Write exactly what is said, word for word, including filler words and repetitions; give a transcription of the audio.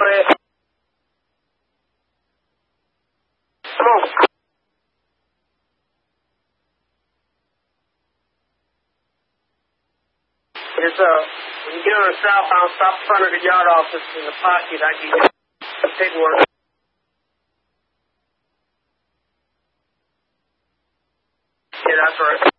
Come on. It's, uh, when you get on the southbound, stop in front of the yard office in the pocket. I give you the paperwork. Yeah, that's right.